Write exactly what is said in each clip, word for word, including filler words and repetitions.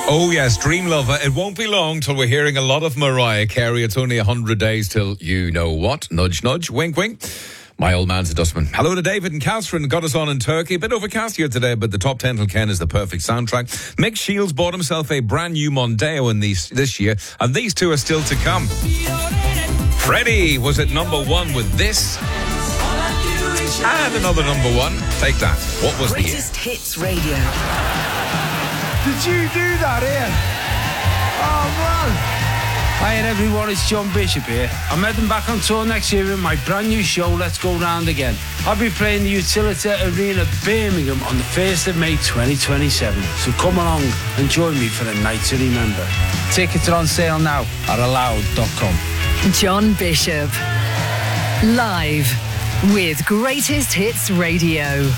Oh yes, Dream Lover. It won't be long till we're hearing a lot of Mariah Carey. It's only a hundred days till you know what. Nudge, nudge, wink, wink. My old man's a dustman. Hello to David and Catherine. Got us on in Turkey. A bit overcast here today, but the top ten till Ken is the perfect soundtrack. Mick Shields bought himself a brand new Mondeo in these, this year, and these two are still to come. Freddie was at number one with this. And another number one. Take that. What was Greatest the year? Hits Radio. Did you do that, Ian? Oh, man. Hi everyone, it's John Bishop here. I'm heading back on tour next year with my brand new show, Let's Go Round Again. I'll be playing the Utilita Arena, Birmingham on the first of May twenty twenty-seven. So come along and join me for a night to remember. Tickets are on sale now at aloud dot com. John Bishop. Live with Greatest Hits Radio.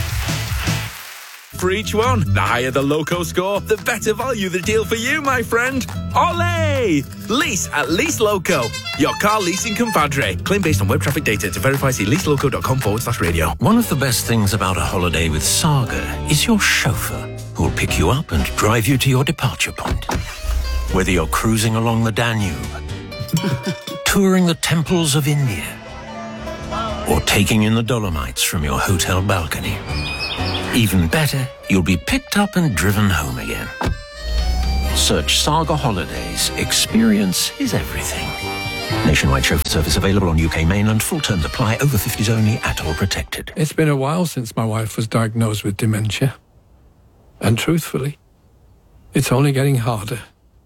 For each one, the higher the Loco score, the better value the deal for you, my friend. Olé! Lease at Lease Loco, your car leasing compadre. Claim based on web traffic data. To verify, see leaseloco.com forward slash radio. One of the best things about a holiday with Saga is your chauffeur, who'll pick you up and drive you to your departure point. Whether you're cruising along the Danube, touring the temples of India, or taking in the Dolomites from your hotel balcony. Even better, you'll be picked up and driven home again. Search Saga Holidays. Experience is everything. Nationwide chauffeur service available on U K mainland. Full terms apply. Over fifties only. At all protected. It's been a while since my wife was diagnosed with dementia. And truthfully, it's only getting harder.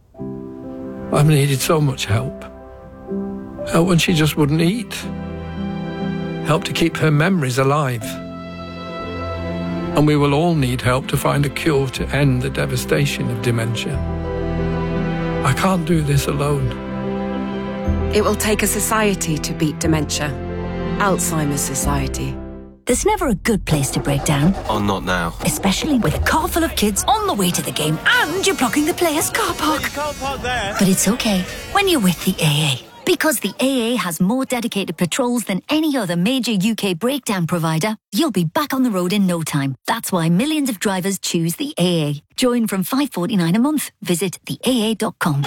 I've needed so much help. Help when she just wouldn't eat. Help to keep her memories alive. And we will all need help to find a cure to end the devastation of dementia. I can't do this alone. It will take a society to beat dementia. Alzheimer's Society. There's never a good place to break down. Oh, not now. Especially with a car full of kids on the way to the game and you're blocking the players' car park. Car park there. But it's okay when you're with the A A. Because the A A has more dedicated patrols than any other major U K breakdown provider, you'll be back on the road in no time. That's why millions of drivers choose the A A. Join from five pounds forty-nine a month. Visit the A A dot com.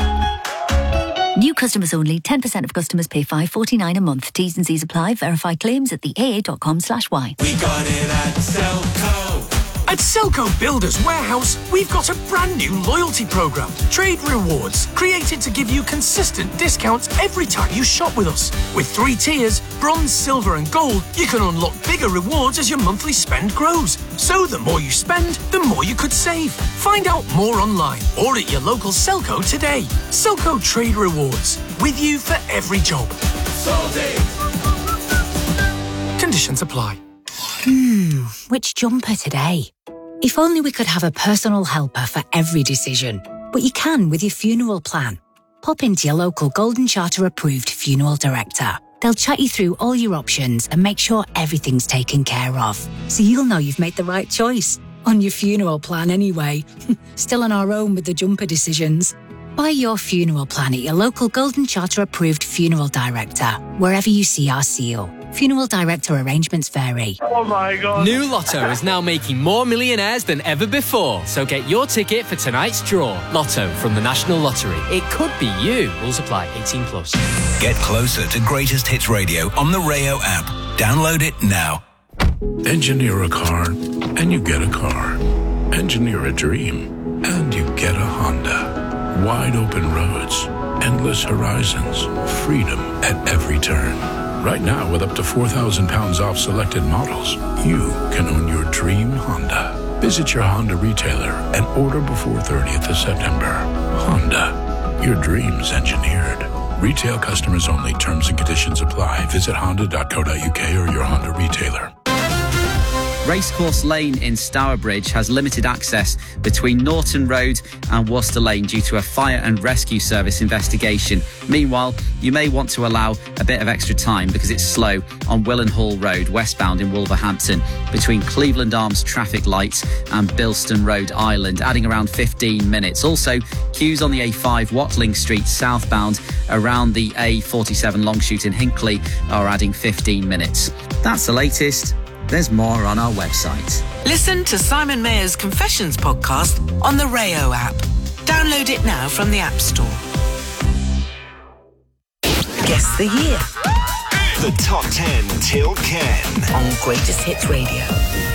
New customers only. ten percent of customers pay five pounds forty-nine a month. T's and C's apply. Verify claims at the A A dot com slash Y. We got it at Selco. At Selco Builders Warehouse, we've got a brand new loyalty program, Trade Rewards, created to give you consistent discounts every time you shop with us. With three tiers, bronze, silver and gold, you can unlock bigger rewards as your monthly spend grows. So the more you spend, the more you could save. Find out more online or at your local Selco today. Selco Trade Rewards, with you for every job. Sold it. Conditions apply. Hmm, which jumper today? If only we could have a personal helper for every decision. But you can with your funeral plan. Pop into your local Golden Charter approved funeral director. They'll chat you through all your options and make sure everything's taken care of. So you'll know you've made the right choice. On your funeral plan anyway. Still on our own with the jumper decisions. Buy your funeral plan at your local Golden Charter approved funeral director, wherever you see our seal. Funeral director arrangements vary. Oh my God. New Lotto is now making more millionaires than ever before. So get your ticket for tonight's draw. Lotto from the National Lottery. It could be you. Rules apply. eighteen plus. Get closer to Greatest Hits Radio on the Rayo app. Download it now. Engineer a car and you get a car. Engineer a dream and you get a Honda. Wide open roads, endless horizons, freedom at every turn. Right now, with up to four thousand pounds off selected models, you can own your dream Honda. Visit your Honda retailer and order before thirtieth of September. Honda, your dreams engineered. Retail customers only. Terms and conditions apply. Visit honda dot co dot uk or your Honda retailer. Racecourse Lane in Stourbridge has limited access between Norton Road and Worcester Lane due to a fire and rescue service investigation. Meanwhile, you may want to allow a bit of extra time because it's slow on Willenhall Road westbound in Wolverhampton between Cleveland Arms traffic lights and Bilston Road Island, adding around fifteen minutes. Also, queues on the A five Watling Street southbound around the A forty-seven Longshoot in Hinckley are adding fifteen minutes. That's the latest. There's more on our website. Listen to Simon Mayer's Confessions podcast on the Rayo app. Download it now from the App Store. Guess the year. The Top ten Till Ken. On Greatest Hits Radio.